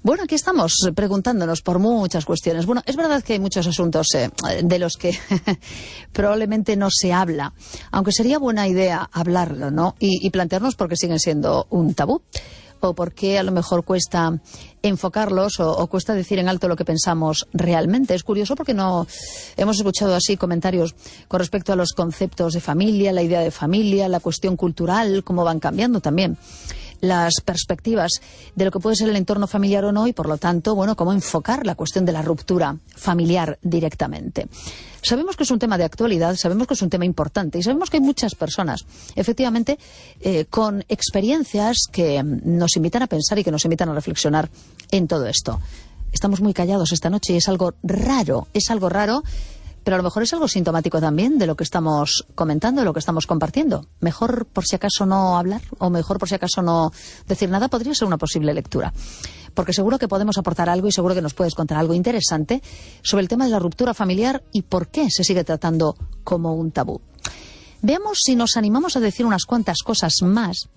Bueno, aquí estamos preguntándonos por muchas cuestiones. Bueno, es verdad que hay muchos asuntos de los que probablemente no se habla, aunque sería buena idea hablarlo, ¿no? Y plantearnos por qué siguen siendo un tabú, o por qué a lo mejor cuesta enfocarlos o cuesta decir en alto lo que pensamos realmente. Es curioso porque no hemos escuchado así comentarios con respecto a los conceptos de familia, la idea de familia, la cuestión cultural, cómo van cambiando también las perspectivas de lo que puede ser el entorno familiar o no, y por lo tanto, bueno, cómo enfocar la cuestión de la ruptura familiar directamente. Sabemos que es un tema de actualidad, sabemos que es un tema importante y sabemos que hay muchas personas, efectivamente, con experiencias que nos invitan a pensar y que nos invitan a reflexionar en todo esto. Estamos muy callados esta noche y es algo raro, pero a lo mejor es algo sintomático también de lo que estamos comentando, de lo que estamos compartiendo. Mejor por si acaso no hablar, o mejor por si acaso no decir nada, podría ser una posible lectura. Porque seguro que podemos aportar algo y seguro que nos puedes contar algo interesante sobre el tema de la ruptura familiar y por qué se sigue tratando como un tabú. Veamos si nos animamos a decir unas cuantas cosas más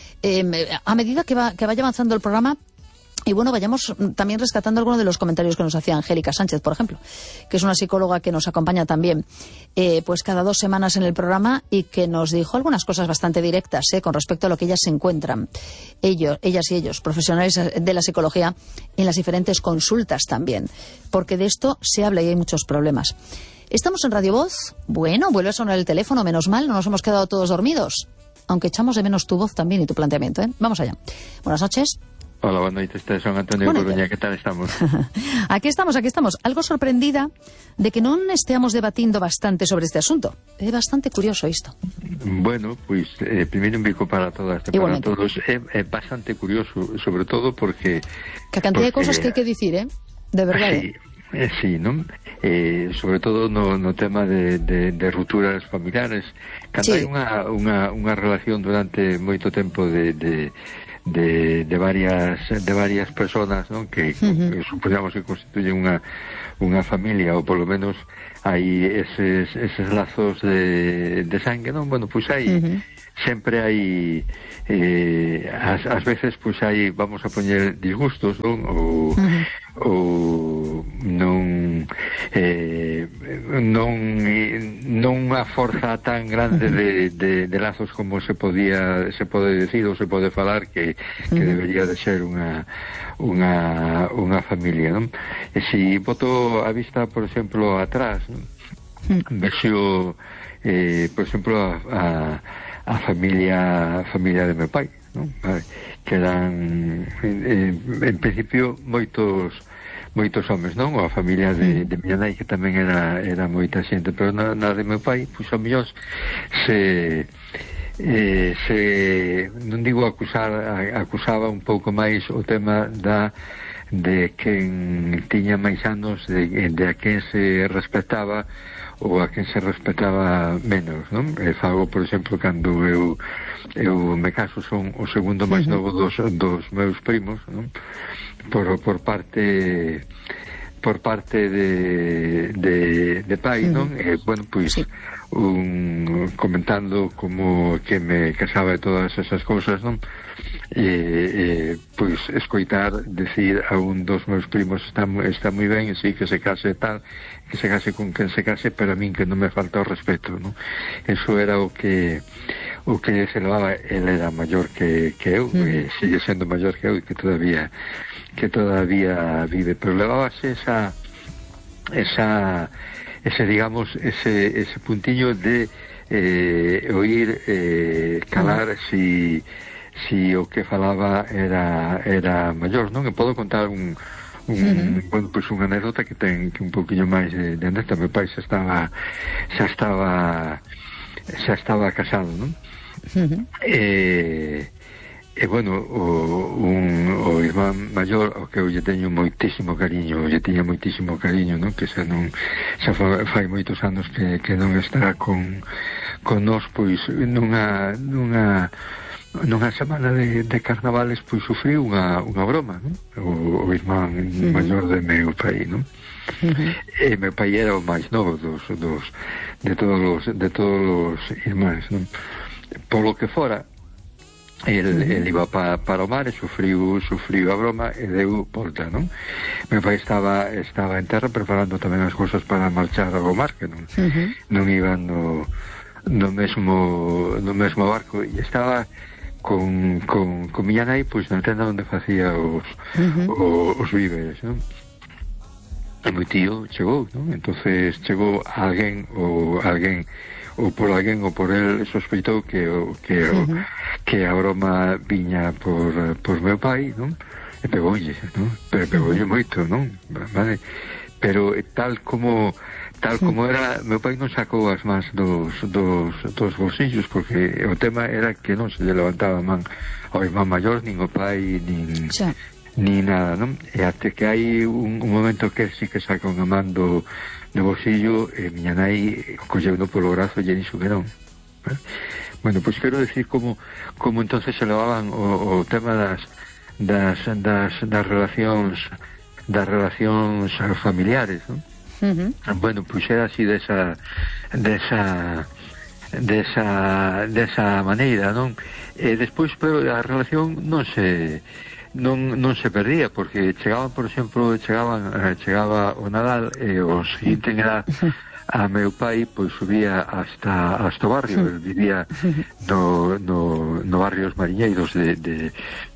a medida que vaya avanzando el programa. Y bueno, vayamos también rescatando algunos de los comentarios que nos hacía Angélica Sánchez, por ejemplo, que es una psicóloga que nos acompaña también pues cada 2 semanas en el programa y que nos dijo algunas cosas bastante directas con respecto a lo que ellas se encuentran, ellas y ellos, profesionales de la psicología, en las diferentes consultas también, porque de esto se habla y hay muchos problemas. Estamos en Radio Voz. Bueno, vuelve a sonar el teléfono, menos mal, no nos hemos quedado todos dormidos, aunque echamos de menos tu voz también y tu planteamiento. Vamos allá. Buenas noches. Hola, buenas noches, son Antonio Coruña, ¿qué tal estamos? Aquí estamos, algo sorprendida de que non esteamos debatindo bastante sobre este asunto. É bastante curioso isto. Bueno, pois, primeiro un bico para todas, para todos. É bastante curioso, sobre todo porque... Que a cantidad de cosas que hai que dicir, de verdade. Sí, non? Sobre todo no tema de rupturas familiares. Cando hai unha relación durante moito tempo de varias personas, ¿no? que suponemos que constituyen unha familia, ou polo menos hai eses lazos de sangue, non? Bueno, pois hai sempre hai ás veces pois hai, vamos a poñer disgustos, non? Ou non a forza tan grande de lazos como se pode decir ou se pode falar que debería de ser unha familia, non? E se boto a vista, por exemplo, atrás, non? Vexo, por exemplo, a familia de meu pai, non? Que eran en principio moitos homes, non? Ou a familia de miña nai, que tamén era moita xente, pero na de meu pai, pois ao mellor se non digo acusaba un pouco máis o tema de quen tiña máis anos, de a quen se respetaba ou a quen se respetaba menos, non? Fago, por exemplo, cando eu me caso, son o segundo máis novo dos meus primos, non? Por parte de pai, non? Bueno, pois comentando como que me casaba e todas esas cousas, non? Pois escoitar decir a un dos meus primos está moi ben, e sí, que se case tal, que se case con quen se case, pero a min que non me falta o respeto, non? Eso era o que se levaba. Ele era maior que eu, sigue sendo maior que eu, e que todavía vive, pero levábase ese puntiño de oír calar si o que falaba era maior, non? E podo contar bueno, pois unha anécdota que ten un poquinho máis de anécdota. Meu pai xa estaba casado, non? E bueno, o irmán maior, ao que eu lle teño moitísimo cariño, non? Que xa fai moitos anos que non está con nós, pois nunha semana de carnavales, pois sufriu unha broma, non? O irmán maior de meu pai, non? E meu pai era o máis novo de todos os irmáns, non? Polo que fora, el iba para o mar e sufriu a broma e deu volta, non? Meu pai estaba en terra preparando tamén as cousas para marchar ao mar, que non iban no mesmo barco, e estaba con miña nai pois na tenda onde facía os víveres, non? E meu tío chegou, non? Entonces chegou alguén ou por el sospeitou que a broma viña por meu pai, non? E pegoulle, non? Pero pegoulle moito, non? Vale? Pero tal como era, meu pai non sacou as mans dos bolsillos, porque o tema era que non se lle levantaba a man ao irmán maior, nin o pai, nin nada, non? E até que hai un momento que sí que saca unha man do bolsillo, e miña nai colleuno polo brazo e dixo que non. Bueno, pois quero decir como entonces se levaban o tema das relacións familiares, non? Bueno, pois era así desa maneira, non? E despois, pero a relación non se perdía, porque chegaba o Nadal e o seguinte era a meu pai, pois subía hasta o barrio. El vivía no barrio Os Mariñeiros de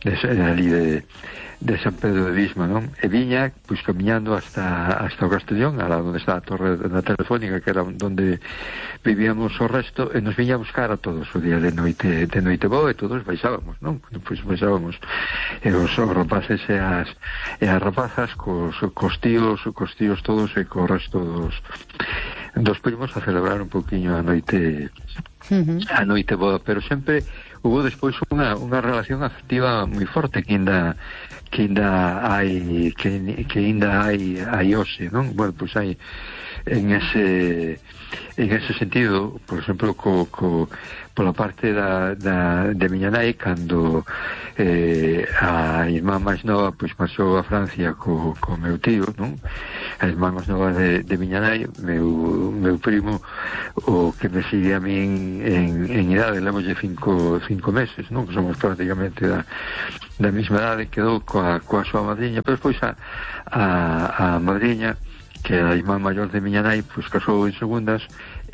San Pedro de Visma, non? E viña, pois, camiñando hasta o Castellón, alá onde está a torre da Telefónica, que era onde vivíamos o resto, e nos viña a buscar a todos o día de noite boa, e todos baixábamos, non? Pois baixábamos, e os rapaces e as rapazas cos tíos todos e co resto dos primos a celebrar un poquinho a noite boa, pero sempre hubo despois unha relación afectiva moi forte que ainda hai hoxe, non? Bueno, pois hai en ese sentido, por exemplo, pola parte de miña nai, cando a irmá máis nova pois marchou a Francia co meu tío, non? A irmá máis nova de miña nai, meu primo, o que me sigue a min en idade, levolle 5 meses, non? Que somos prácticamente da mesma idade, quedou coa súa madriña, pero despois a madriña, que era a irmá maior de miña nai, pois casou en segundas,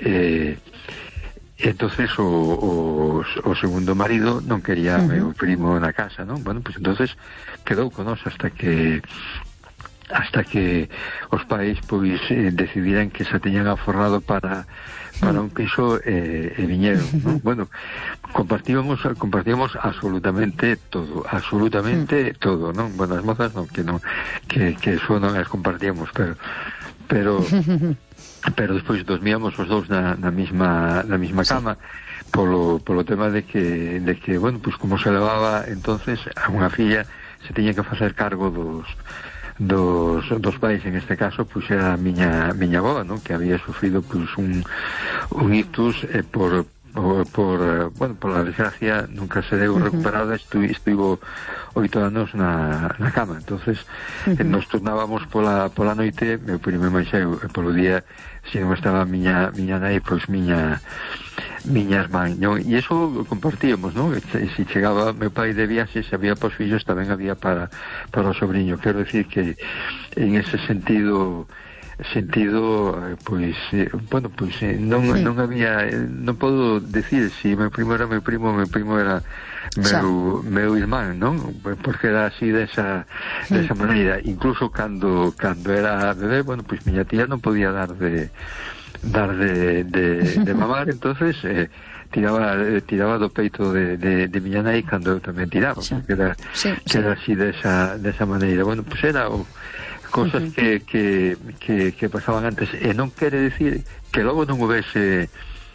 entonces o segundo marido non quería meu primo na casa, non? Bueno, pois entonces quedou con nós hasta que os pais pois decidiran que se teñan aforrado para un piso e viñeron, non? Bueno, compartíamos absolutamente todo, non? Bueno, as mozas non, que eso non as compartíamos, pero despois dormíamos os dous na mesma cama, polo tema de que bueno, pues como se levaba entonces a unha filla, se tiña que facer cargo dos pais, en este caso pues era a miña avoa, ¿no? Que había sufrido pues un ictus por la desgracia nunca se deu recuperada, estivo 8 anos na cama. Entonces nos tornábamos pola noite, meu primo e máis eu, e polo día se non estaba miña nai, pois miña irmán, non? E iso compartíamos, non? E se chegaba meu pai de viaxe, se había pos fillos, tamén había para o sobrinho. Quero decir que en ese sentido pois non había, non podo decir se meu primo era meu primo era meu irmán, non? Porque era así desa maneira. Incluso cando era bebé, bueno, pois miña tía non podía dar de mamar, entonces tiraba do peito de miña nai cando eu tamén tiraba, que era así desa maneira. Bueno, pois era cosas que pasaban antes, e non quere decir que logo non houvese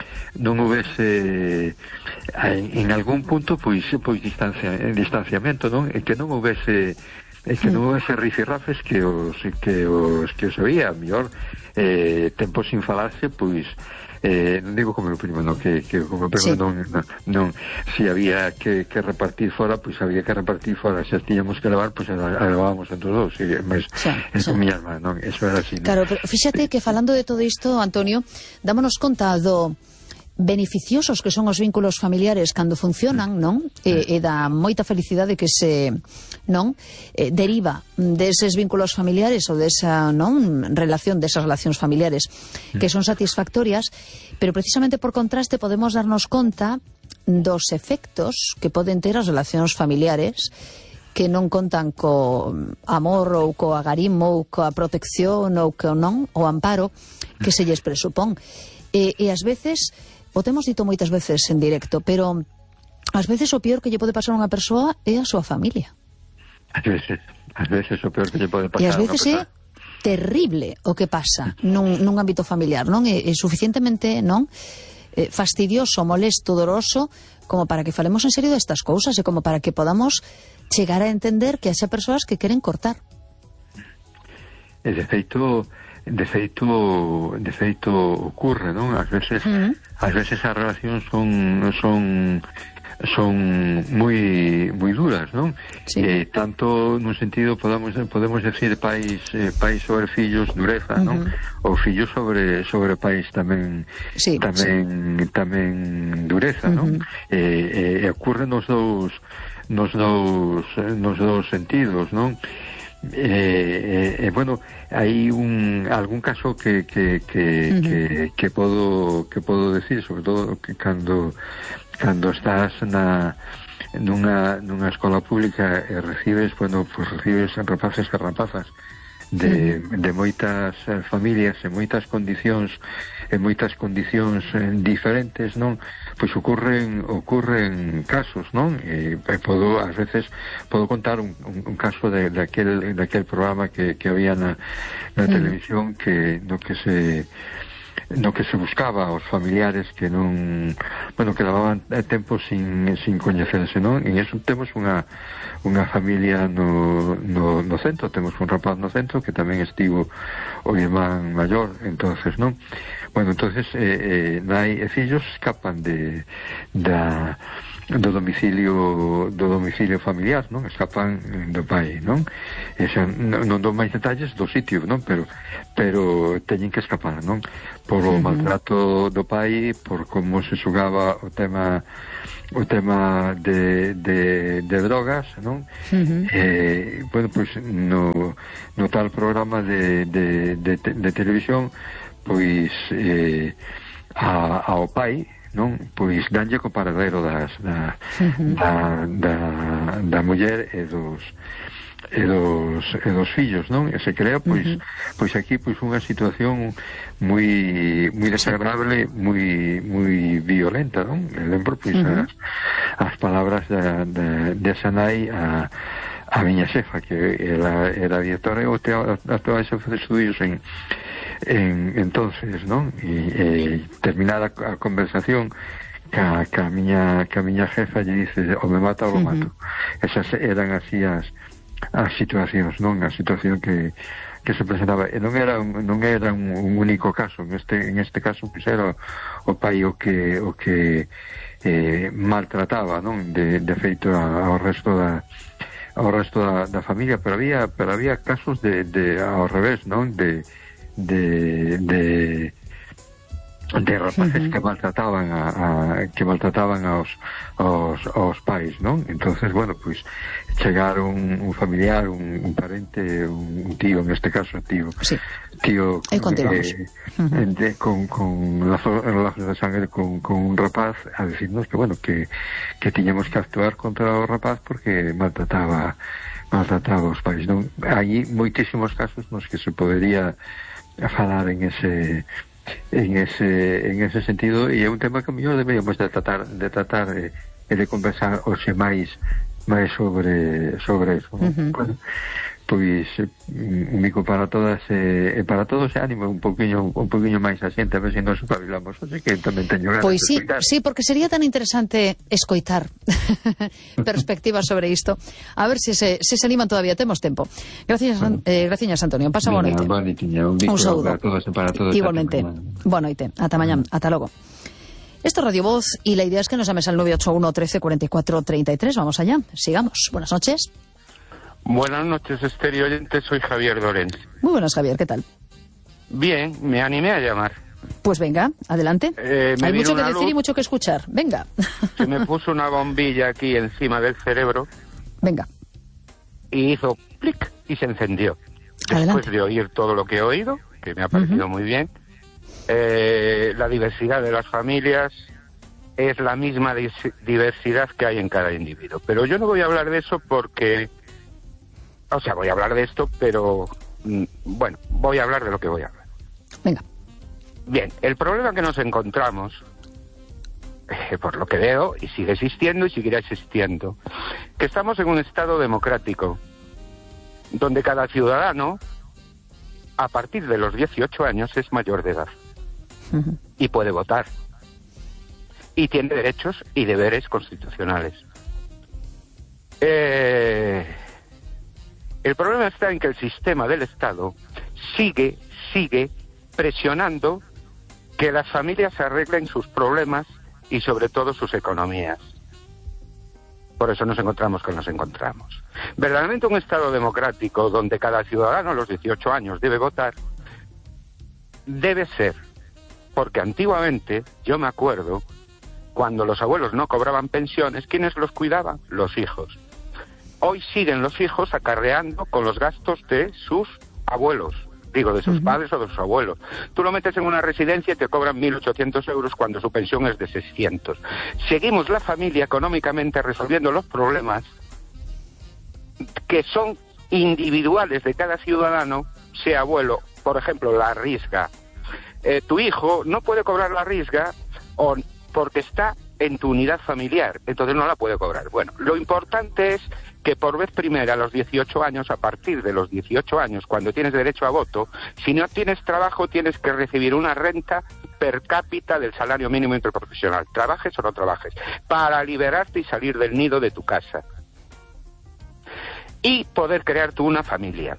en algún punto pois distanciamento, non? E que non houvese rifirrafes que os había, a mellor tempo sin falarse, pois non digo como meu primo, non, que como meu primo non, se había que repartir fora, pois había que repartir fora, se as tiñamos que levar, pois levábamos entre os dous, mas eso miña irmá, non, eso era así, non? Claro, pero fíxate que falando de todo isto, Antonio, dámonos conta beneficiosos que son os vínculos familiares cando funcionan, non? E da moita felicidade que se, non? Deriva deses vínculos familiares ou desa, non? Desas relacións familiares que son satisfactorias, pero precisamente por contraste podemos darnos conta dos efectos que poden ter as relacións familiares que non contan co amor ou co agarimo ou coa protección ou co non, o amparo que se lles presupón. E ás veces, o temos dito moitas veces en directo, pero ás veces o peor que lle pode pasar a unha persoa é a súa familia. Ás veces o peor que lle pode pasar e ás veces é terrible o que pasa nun ámbito familiar, non? É suficientemente, non? Fastidioso, molesto, doloroso, como para que falemos en serio destas cousas e como para que podamos chegar a entender que hai persoas que queren cortar. E de feito ocurre, non? Ás veces as relacións son moi duras, non? Sí. Tanto nun sentido podemos decir pais sobre fillos, dureza, non? Ou fillos sobre pais tamén, sí, tamén dureza, non? E ocurre nos dous sentidos, non? Bueno, hai algún caso que podo decir, sobre todo que cando estás nunha escola pública e recibes rapaces e rapazas de moitas familias e moitas condicións diferentes, non? Pois ocurren casos, non? Ás veces podo contar un caso daquel programa que había na televisión no que se buscaba aos familiares que non, bueno, que levaban tempo sin coñecerse, non? En eso temos unha familia no centro, temos un rapaz no centro que tamén estivo o irmán maior, entonces, non? Bueno, entonces nai e fillos escapan do domicilio familiar, non? Escapan do pai, non? Non dou máis detalles do sitio, non? Pero teñen que escapar, non? Por o maltrato do pai, por como se xogaba o tema de drogas, non? Bueno, pois no tal programa de televisión, pois ao pai, non? Pois danlle co paradero da muller e dos fillos, non? E se crea pois aquí pois unha situación moi desagradable, moi violenta, non? Me lembro pois as palabras de esa nai a miña xefa, que era directora e actual xefa de estudios entonces, non? E terminada a conversación ca miña jefa lle dice, o me mata ou o mato. Esas eran así as situacións, non? A situación que se presentaba, e non era un único caso. En este caso pois era o pai o que maltrataba, non? De feito ao resto da familia, pero había casos de ao revés, non? De rapaces que maltrataban aos pais, non? Entonces, bueno, pois chegar un familiar, un parente, un tío, en este caso tío, con lazos de sangre con un rapaz, a decirnos que, bueno, que tiñamos que actuar contra o rapaz porque maltrataba aos pais, non? Hai moitísimos casos nos que se podería falar en ese sentido, e é un tema que mellor deberíamos de tratar e de conversar hoxe máis sobre eso. Bueno, pois Mico, para todas e para todos, ánimo un poquinho máis a xente, a ver se nos espabilamos, así que tamén teño ganas pois de escoitar. Sí, porque sería tan interesante escoitar perspectivas sobre isto, a ver se se animan todavía, temos tempo. Gracias, Antonio, pasa boa noite. Un saúdo para todos. Igualmente, boa noite, ata mañán, ata logo. Esto es Radio Voz y la idea es que nos llames al 981 13 44 33. Vamos allá, sigamos. Buenas noches. Buenas noches, estéreo oyente, soy Javier Lorenz. Muy buenas, Javier, ¿qué tal? Bien, me animé a llamar Pues venga, adelante. Hay mucho que decir y mucho que escuchar. Venga. Se me puso una bombilla aquí encima del cerebro. Venga. Y hizo clic y se encendió. Adelante. Después de oír todo lo que he oído, que me ha parecido muy bien, la diversidad de las familias es la misma diversidad que hay en cada individuo. Pero yo no voy a hablar de eso porque... O sea, voy a hablar de esto, pero... Bueno, voy a hablar de lo que voy a hablar. Venga. Bien, el problema que nos encontramos, por lo que veo, y sigue existiendo y seguirá existiendo, que estamos en un Estado democrático, donde cada ciudadano, a partir de los 18 años, es mayor de edad. Y puede votar. Y tiene derechos y deberes constitucionales. El problema está en que el sistema del Estado sigue presionando que las familias arreglen sus problemas y sobre todo sus economías. Por eso nos encontramos que nos encontramos. Verdaderamente un Estado democrático donde cada ciudadano a los 18 años debe votar, debe ser, porque antiguamente, yo me acuerdo, cuando los abuelos no cobraban pensiones, ¿quiénes los cuidaban? Los hijos. Hoy siguen los hijos acarreando con los gastos de sus abuelos. Digo, de sus padres o de sus abuelos. Tú lo metes en una residencia y te cobran 1.800 euros cuando su pensión es de 600. Seguimos la familia económicamente resolviendo los problemas que son individuales de cada ciudadano, sea abuelo. Por ejemplo, la risga. Tu hijo no puede cobrar la risga porque está en tu unidad familiar, entonces no la puede cobrar. Bueno, lo importante es que por vez primera a los 18 años, a partir de los 18 años, cuando tienes derecho a voto, si no tienes trabajo tienes que recibir una renta per cápita del salario mínimo interprofesional, trabajes o no trabajes, para liberarte y salir del nido de tu casa. Y poder crear tú una familia.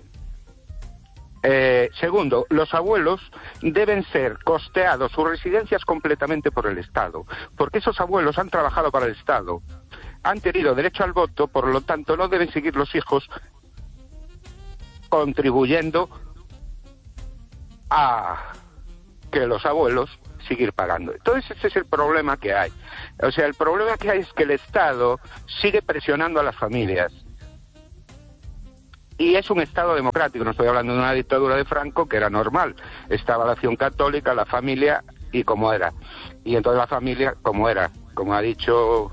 Segundo, los abuelos deben ser costeados sus residencias completamente por el Estado, porque esos abuelos han trabajado para el Estado, han tenido derecho al voto, por lo tanto no deben seguir los hijos contribuyendo a que los abuelos seguir pagando. Entonces ese es el problema que hay. O sea, el problema que hay es que el Estado sigue presionando a las familias. Y es un Estado democrático, no estoy hablando de una dictadura de Franco, que era normal. Estaba la acción católica, la familia, y como era. Y entonces la familia, como era, como ha dicho...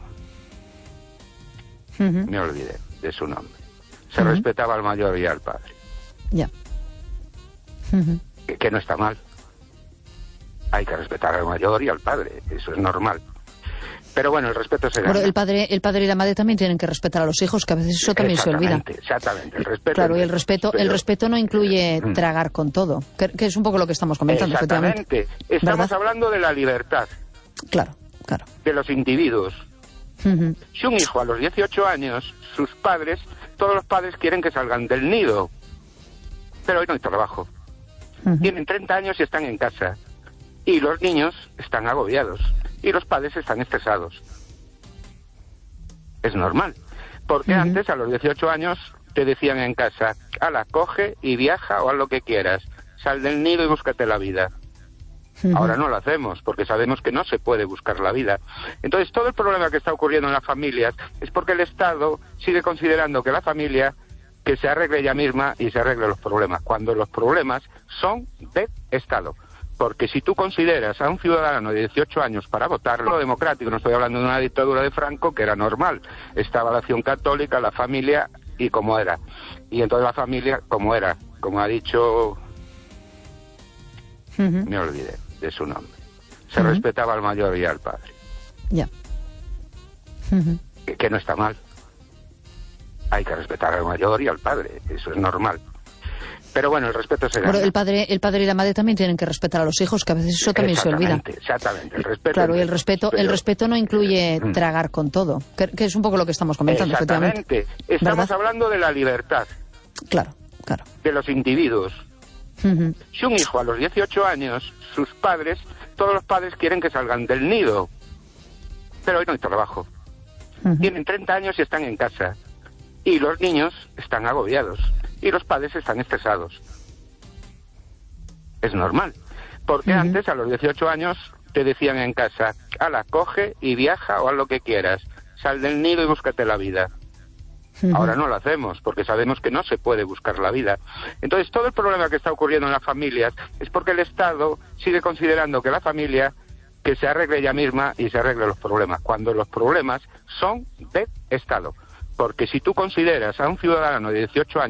Me olvidé de su nombre. Se respetaba al mayor y al padre. Ya. Que no está mal. Hay que respetar al mayor y al padre, eso es normal. Pero bueno, el respeto se gana. Bueno, el padre y la madre también tienen que respetar a los hijos, que a veces eso también se olvida. Exactamente, el respeto. Claro, y el respeto no incluye tragar con todo, que es un poco lo que estamos comentando. Exactamente. Estamos hablando de la libertad. Claro. De los individuos. Si un hijo a los 18 años, sus padres, todos los padres quieren que salgan del nido, pero hoy no hay trabajo. Tienen 30 años y están en casa. Y los niños están agobiados. Y los padres están estresados. Es normal. Porque antes, a los 18 años, te decían en casa, ala, coge y viaja o haz lo que quieras. Sal del nido y búscate la vida. Ahora no lo hacemos, porque sabemos que no se puede buscar la vida. Entonces, todo el problema que está ocurriendo en las familias es porque el Estado sigue considerando que la familia, que se arregle ella misma y se arregle los problemas, cuando los problemas son del Estado. Porque si tú consideras a un ciudadano de 18 años para votar, lo democrático, no estoy hablando de una dictadura de Franco, que era normal. Estaba la acción católica, la familia, y como era. Y entonces la familia, como era, como ha dicho... Me olvidé de su nombre. Se respetaba al mayor y al padre. Ya. Que no está mal. Hay que respetar al mayor y al padre, eso es normal. Pero bueno, el respeto se gana. Bueno, el padre y la madre también tienen que respetar a los hijos, que a veces eso también se olvida. Exactamente, el respeto. Claro, y el respeto no incluye tragar con todo, que es un poco lo que estamos comentando. Exactamente. Estamos hablando de la libertad. Claro. De los individuos. Si un hijo a los 18 años, sus padres, todos los padres quieren que salgan del nido, pero hoy no hay trabajo. Tienen 30 años y están en casa. Y los niños están agobiados. Y los padres están estresados. Es normal. Porque antes, a los 18 años, te decían en casa, ala, coge y viaja o haz lo que quieras, sal del nido y búscate la vida. Ahora no lo hacemos, porque sabemos que no se puede buscar la vida. Entonces, todo el problema que está ocurriendo en las familias es porque el Estado sigue considerando que la familia que se arregle ella misma y se arregle los problemas, cuando los problemas son del Estado. Porque si tú consideras a un ciudadano de 18 años